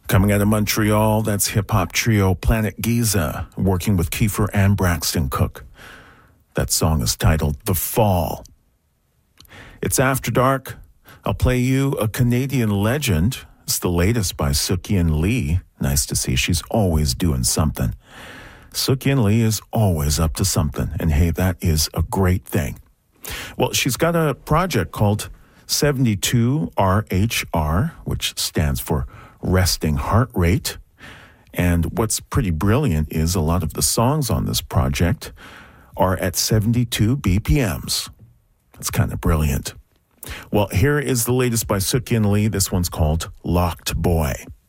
Coming out of Montreal, that's hip-hop trio Planet Giza, working with Kiefer and Braxton Cook. That song is titled The Fall. It's After Dark. I'll play you a Canadian legend. It's the latest by Sukyin Lee. Nice to see she's always doing something. Sukyin Lee is always up to something, and hey, that is a great thing. Well, she's got a project called 72RHR, which stands for Resting Heart Rate. And what's pretty brilliant is a lot of the songs on this project are at 72 BPMs. That's kind of brilliant. Well, here is the latest by Sukyin Lee. This one's called Locked Boy.